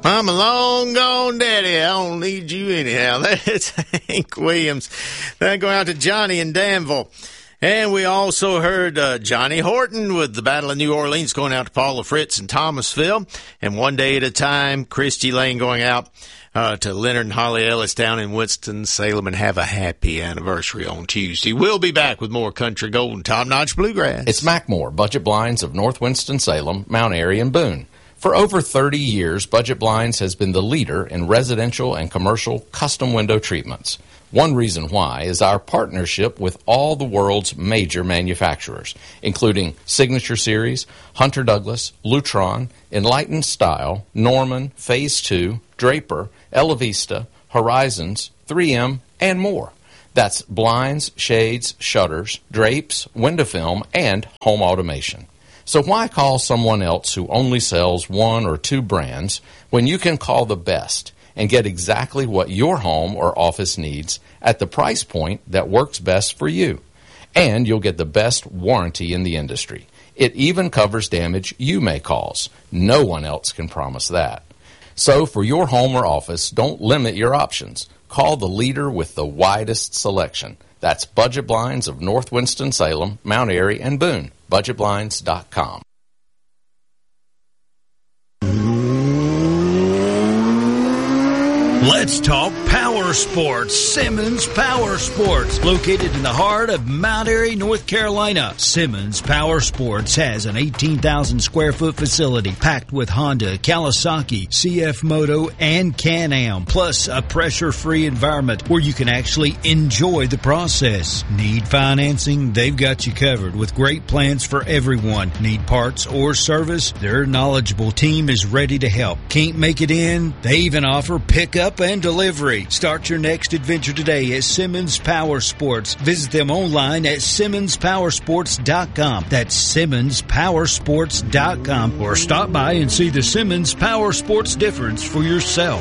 I'm a long gone daddy. I don't need you anyhow. That's Hank Williams. Then going out to Johnny in Danville. And we also heard Johnny Horton with the Battle of New Orleans going out to Paula Fritz in Thomasville. And One Day at a Time, Christy Lane going out to Leonard and Holly Ellis down in Winston-Salem, and have a happy anniversary on Tuesday. We'll be back with more Country Gold and Top Notch Bluegrass. It's Mac Moore, Budget Blinds of North Winston-Salem, Mount Airy, and Boone. For over 30 years, Budget Blinds has been the leader in residential and commercial custom window treatments. One reason why is our partnership with all the world's major manufacturers, including Signature Series, Hunter Douglas, Lutron, Enlightened Style, Norman, Phase 2, Draper, Elavista, Horizons, 3M, and more. That's blinds, shades, shutters, drapes, window film, and home automation. So why call someone else who only sells one or two brands when you can call the best and get exactly what your home or office needs at the price point that works best for you? And you'll get the best warranty in the industry. It even covers damage you may cause. No one else can promise that. So for your home or office, don't limit your options. Call the leader with the widest selection. That's Budget Blinds of North Winston-Salem, Mount Airy, and Boone. BudgetBlinds.com. Let's talk power sports. Simmons Power Sports, located in the heart of Mount Airy, North Carolina. Simmons Power Sports has an 18,000 square foot facility packed with Honda, Kawasaki, CF Moto, and Can-Am, plus a pressure-free environment where you can actually enjoy the process. Need financing? They've got you covered with great plans for everyone. Need parts or service? Their knowledgeable team is ready to help. Can't make it in? They even offer pickup and delivery. Start your next adventure today at Simmons Power Sports. Visit them online at SimmonsPowersports.com. That's SimmonsPowersports.com. Or stop by and see the Simmons Power Sports difference for yourself.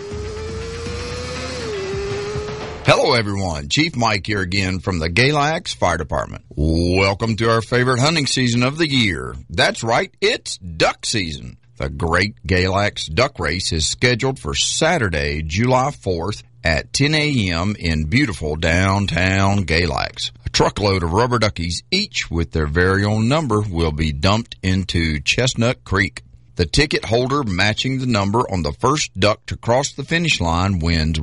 Hello, everyone. Chief Mike here again from the Galax Fire Department. Welcome to our favorite hunting season of the year. That's right, it's duck season. The Great Galax Duck Race is scheduled for Saturday, July 4th at 10 a.m. in beautiful downtown Galax. A truckload of rubber duckies, each with their very own number, will be dumped into Chestnut Creek. The ticket holder matching the number on the first duck to cross the finish line wins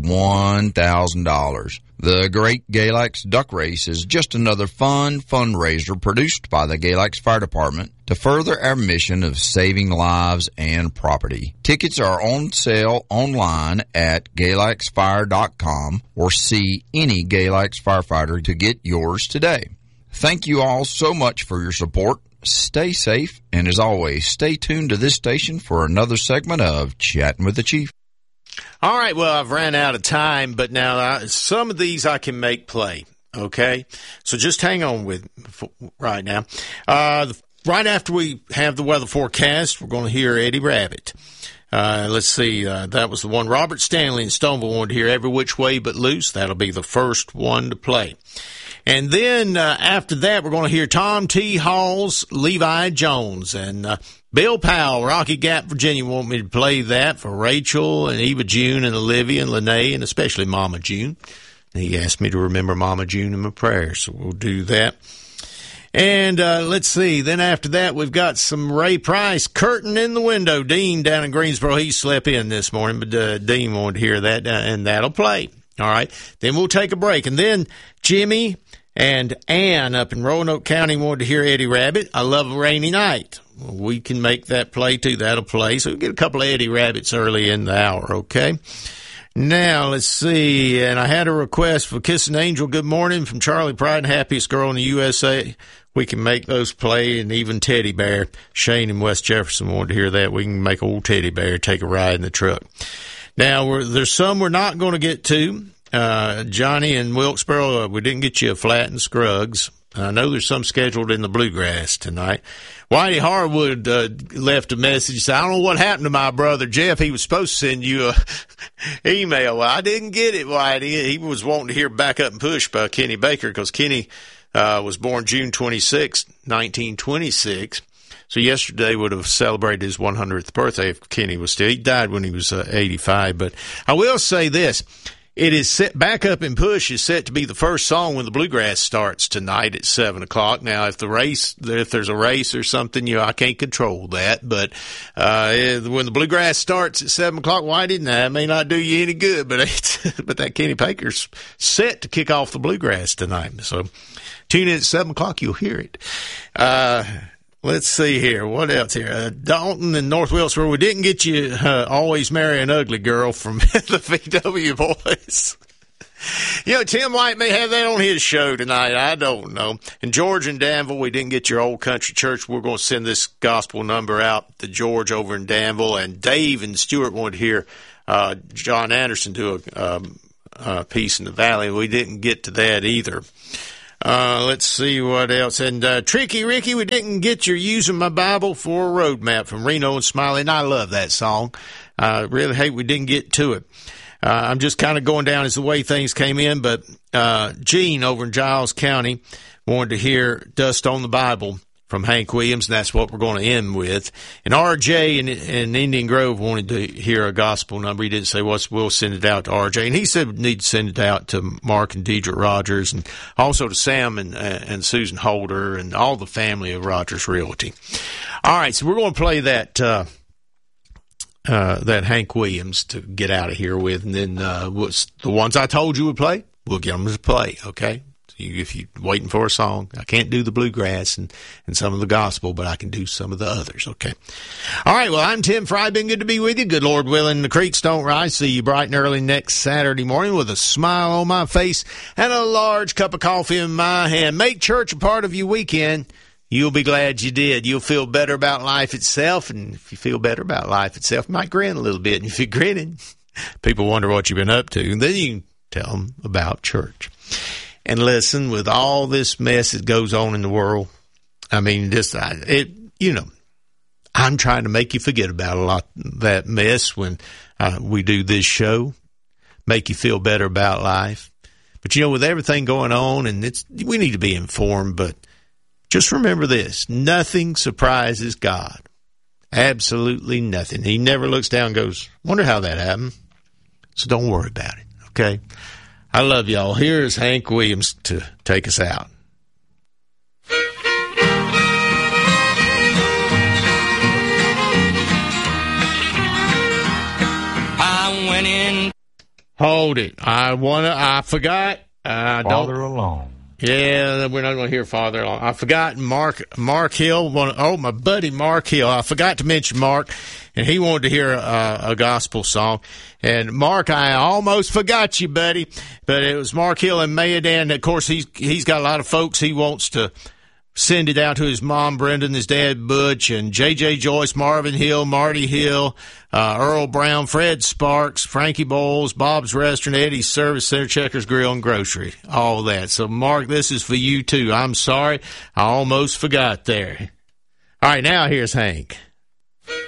$1,000. The Great Galax Duck Race is just another fun fundraiser produced by the Galax Fire Department to further our mission of saving lives and property. Tickets are on sale online at galaxfire.com or see any Galax firefighter to get yours today. Thank you all so much for your support. Stay safe, and as always, stay tuned to this station for another segment of Chatting with the Chief. All right, well, I've ran out of time, but now some of these I can make play, okay? So just hang on with right now. Right after we have the weather forecast, we're going to hear Eddie Rabbit. Let's see, that was the one. Robert Stanley in Stoneville wanted to hear Every Which Way But Loose. That'll be the first one to play. And then after that, we're going to hear Tom T. Hall's Levi Jones. And Bill Powell, Rocky Gap, Virginia, want me to play that for Rachel and Eva June and Olivia and Lene and especially Mama June. He asked me to remember Mama June in my prayers, so we'll do that. And let's see. Then after that, we've got some Ray Price, Curtain in the Window. Dean down in Greensboro, he slept in this morning, but Dean wanted to hear that, and that'll play. All right. Then we'll take a break. And then Jimmy and Ann up in Roanoke County wanted to hear Eddie Rabbit. I Love a Rainy Night. Well, we can make that play, too. That'll play. So we'll get a couple of Eddie Rabbits early in the hour, okay? Now, let's see. And I had a request for Kissing Angel, Good Morning from Charlie Pride and Happiest Girl in the USA. We can make those play, and even Teddy Bear. Shane in West Jefferson wanted to hear that. We can make old Teddy Bear take a ride in the truck. Now, there's some we're not going to get to. Johnny in Wilkesboro, we didn't get you a Flat and Scruggs. I know there's some scheduled in the Bluegrass tonight. Whitey Harwood left a message. Said, I don't know what happened to my brother Jeff. He was supposed to send you a email. Well, I didn't get it, Whitey. He was wanting to hear Back Up and Push by Kenny Baker because Kenny was born June 26, 1926. So yesterday would have celebrated his 100th birthday if Kenny was still. He died when he was 85. But I will say this. It is set, Back Up and Push is set to be the first song when the Bluegrass starts tonight at 7 o'clock. Now, if there's a race or something, I can't control that. But when the Bluegrass starts at 7 o'clock, why didn't I? It may not do you any good, but that Kenny Baker's set to kick off the Bluegrass tonight. So tune in at 7 o'clock, you'll hear it. Let's see here. What else here? Dalton and North Wilkesboro. We didn't get you Always Marry an Ugly Girl from the VW Boys. Tim White may have that on his show tonight. I don't know. And George and Danville, we didn't get your Old Country Church. We're going to send this gospel number out to George over in Danville. And Dave and Stuart wanted to hear John Anderson do a piece in the Valley. We didn't get to that either. Let's see what else. And Tricky Ricky, we didn't get your Using My Bible for a Roadmap from Reno and Smiley, and I love that song. I really hate we didn't get to it. I'm just kind of going down as the way things came in, but Gene over in Giles County wanted to hear Dust on the Bible from Hank Williams, and that's what we're going to end with. And R.J. in Indian Grove wanted to hear a gospel number. He didn't say we'll send it out to R.J., and he said we need to send it out to Mark and Deidre Rogers, and also to Sam and Susan Holder and all the family of Rogers Realty. All right, so we're going to play that Hank Williams to get out of here with, and then what's the ones I told you would play, we'll get them to play, okay? If you're waiting for a song, I can't do the bluegrass and some of the gospel, but I can do some of the others, okay? All right, well, I'm Tim Fry. Been good to be with you. Good Lord willing, the creeks don't rise. See you bright and early next Saturday morning with a smile on my face and a large cup of coffee in my hand. Make church a part of your weekend. You'll be glad you did. You'll feel better about life itself, and if you feel better about life itself, you might grin a little bit. And if you're grinning, people wonder what you've been up to, and then you can tell them about church. And listen, with all this mess that goes on in the world, I mean, I'm trying to make you forget about a lot of that mess when we do this show, make you feel better about life. But, with everything going on, and we need to be informed, but just remember this, nothing surprises God. Absolutely nothing. He never looks down and goes, wonder how that happened. So don't worry about it, okay? I love y'all. Here's Hank Williams to take us out. I went in. Hold it. I forgot. Father Alone. Yeah, we're not going to hear Father Alone. I forgot Mark Hill. My buddy Mark Hill. I forgot to mention Mark, and he wanted to hear a gospel song. And Mark, I almost forgot you, buddy, but it was Mark Hill and Mayadan. Of course, he's got a lot of folks he wants to send it out to: his mom, Brenda, and his dad, Butch, and J.J. Joyce, Marvin Hill, Marty Hill, Earl Brown, Fred Sparks, Frankie Bowles, Bob's Restaurant, Eddie's Service Center, Checkers Grill and Grocery, all that. So, Mark, this is for you, too. I'm sorry. I almost forgot there. All right, now here's Hank.